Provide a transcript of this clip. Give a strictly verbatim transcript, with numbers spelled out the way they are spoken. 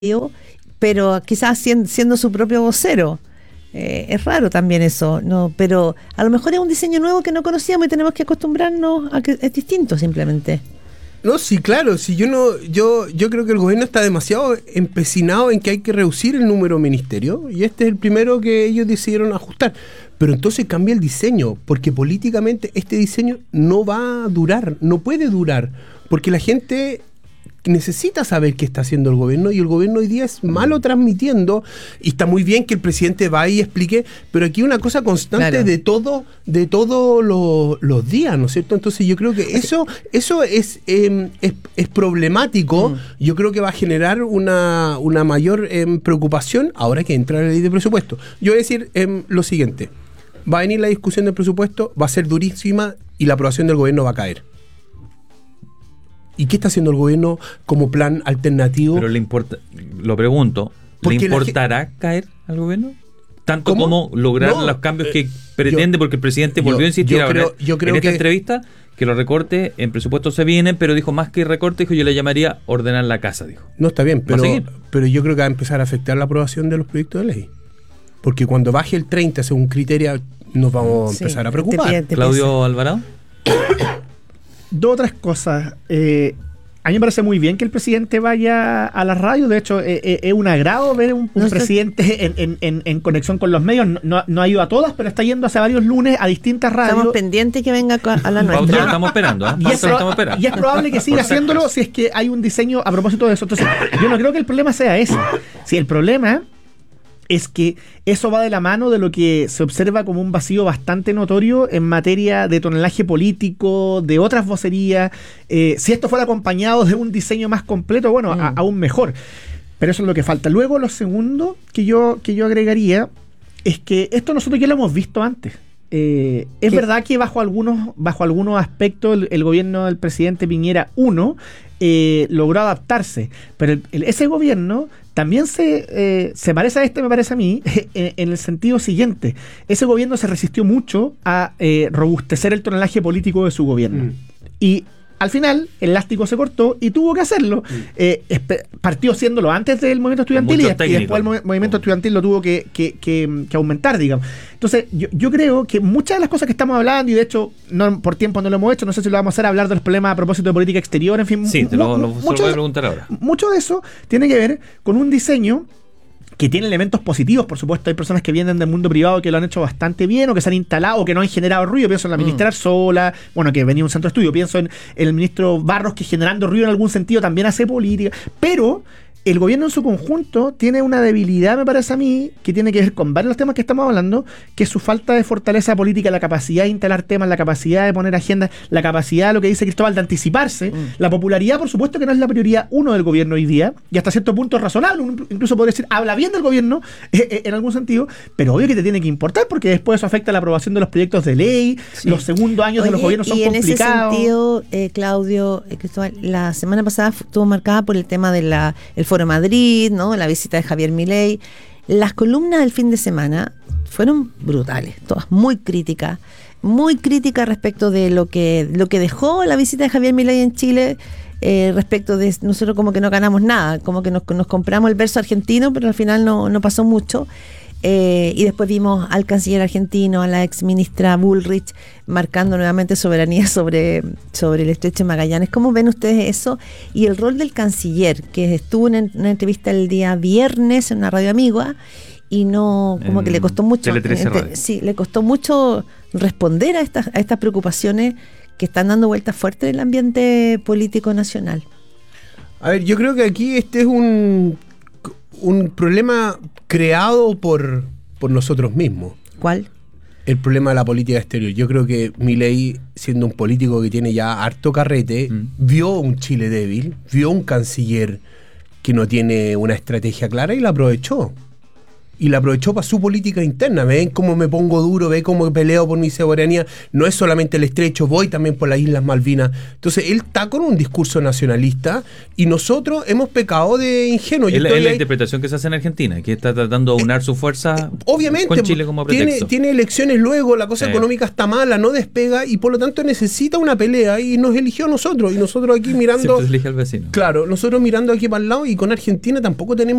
pero quizás siendo, siendo su propio vocero. Eh, es raro también eso, no, pero a lo mejor es un diseño nuevo que no conocíamos y tenemos que acostumbrarnos a que es distinto simplemente. No, sí, claro, sí, yo no, yo, yo creo que el gobierno está demasiado empecinado en que hay que reducir el número de ministerios y este es el primero que ellos decidieron ajustar. Pero entonces cambia el diseño, porque políticamente este diseño no va a durar, no puede durar, porque la gente necesita saber qué está haciendo el gobierno y el gobierno hoy día es malo transmitiendo y está muy bien que el presidente vaya y explique, pero aquí una cosa constante claro. de todo de todos lo, los días, ¿no es cierto? Entonces yo creo que eso eso es eh, es, es problemático, mm. yo creo que va a generar una, una mayor eh, preocupación ahora que entra la ley de presupuesto. Yo voy a decir eh, lo siguiente, va a venir la discusión del presupuesto, va a ser durísima y la aprobación del gobierno va a caer. ¿Y qué está haciendo el gobierno como plan alternativo? Pero le importa, lo pregunto, ¿le importará ge- caer al gobierno? Tanto ¿Cómo? como lograr no, los cambios que eh, pretende, yo, porque el presidente volvió yo, a insistir yo ahora creo, yo creo en esta que, entrevista que los recortes en presupuesto se vienen, pero dijo más que recorte, dijo yo le llamaría ordenar la casa, dijo. No, está bien, pero, pero yo creo que va a empezar a afectar la aprobación de los proyectos de ley. Porque cuando baje el treinta según criterio, nos vamos sí, a empezar a preocupar. Te, te Claudio Alvarado. Dos otras cosas. Eh, a mí me parece muy bien que el presidente vaya a la radio. De hecho, es eh, eh, un agrado ver un, un no presidente en, en, en, en conexión con los medios. No, no ha ido a todas, pero está yendo hace varios lunes a distintas radios. Estamos pendientes que venga a la nuestra. Pauta, estamos esperando, ¿eh? y, es pro- estamos esperando. Y es probable que siga haciéndolo si es que hay un diseño a propósito de eso. Entonces, yo no creo que el problema sea ese. Si el problema es que eso va de la mano de lo que se observa como un vacío bastante notorio en materia de tonelaje político, de otras vocerías. Eh, si esto fuera acompañado de un diseño más completo, bueno, mm. a, aún mejor. Pero eso es lo que falta. Luego, lo segundo que yo, que yo agregaría es que esto nosotros ya lo hemos visto antes. Eh, es verdad que bajo algunos, bajo algunos aspectos el, el gobierno del presidente Piñera uno eh, logró adaptarse, pero el, el, ese gobierno también se, eh, se parece a este, me parece a mí, en, en el sentido siguiente. Ese gobierno se resistió mucho a eh, robustecer el tonelaje político de su gobierno. Mm. Y al final, el elástico se cortó y tuvo que hacerlo. Mm. Eh, espe- partió haciéndolo antes del movimiento estudiantil y, y después el mov- movimiento oh. estudiantil lo tuvo que, que, que, que aumentar, digamos. Entonces, yo, yo creo que muchas de las cosas que estamos hablando, y de hecho, no, por tiempo no lo hemos hecho, no sé si lo vamos a hacer, hablar de los problemas a propósito de política exterior, en fin. Sí, te lo, lo, mucho, lo voy a preguntar ahora. Mucho de eso tiene que ver con un diseño que tiene elementos positivos, por supuesto. Hay personas que vienen del mundo privado que lo han hecho bastante bien o que se han instalado o que no han generado ruido. Pienso en la ministra mm. Arzola, bueno, que venía de un centro de estudio. Pienso en, en el ministro Barros, que generando ruido en algún sentido también hace política. Pero el gobierno en su conjunto tiene una debilidad, me parece a mí, que tiene que ver con varios de los temas que estamos hablando, que es su falta de fortaleza política, la capacidad de instalar temas, la capacidad de poner agendas, la capacidad, lo que dice Cristóbal, de anticiparse. Mm. La popularidad, por supuesto, que no es la prioridad uno del gobierno hoy día, y hasta cierto punto es razonable, incluso podría decir, habla bien del gobierno, eh, eh, en algún sentido, pero obvio que te tiene que importar, porque después eso afecta la aprobación de los proyectos de ley, sí. Los segundos años Oye, de los gobiernos son y en complicados. Ese sentido, eh, Claudio, eh, Cristóbal, la semana pasada estuvo marcada por el tema de la el Foro Madrid, ¿no? La visita de Javier Milei. Las columnas del fin de semana fueron brutales, todas muy críticas, muy críticas respecto de lo que lo que dejó la visita de Javier Milei en Chile, eh, respecto de nosotros como que no ganamos nada, como que nos, nos compramos el verso argentino, pero al final no, no pasó mucho. Eh, y después vimos al canciller argentino, a la ex ministra Bullrich, marcando nuevamente soberanía sobre, sobre el estrecho de Magallanes. ¿Cómo ven ustedes eso? Y el rol del canciller, que estuvo en una entrevista el día viernes en una radio amiga y no, como en que le costó mucho, entre, sí, le costó mucho responder a estas, a estas preocupaciones que están dando vueltas fuertes en el ambiente político nacional. A ver, yo creo que aquí este es un un problema creado por, por nosotros mismos. ¿Cuál? El problema de la política exterior. Yo creo que Milei, siendo un político que tiene ya harto carrete, mm. vio un Chile débil, vio un canciller que no tiene una estrategia clara y la aprovechó. y la aprovechó para su política interna. Ven cómo me pongo duro, ve cómo peleo por mi soberanía. No es solamente el estrecho, voy también por las Islas Malvinas. Entonces él está con un discurso nacionalista y nosotros hemos pecado de ingenuos. Es la, es la interpretación que se hace en Argentina, que está tratando de unar su fuerza eh, obviamente, con Chile como pretexto. Tiene, tiene elecciones luego, la cosa eh. económica está mala, no despega y por lo tanto necesita una pelea y nos eligió a nosotros y nosotros aquí mirando... Siempre se elige al vecino. Claro, nosotros mirando aquí para el lado y con Argentina tampoco tenemos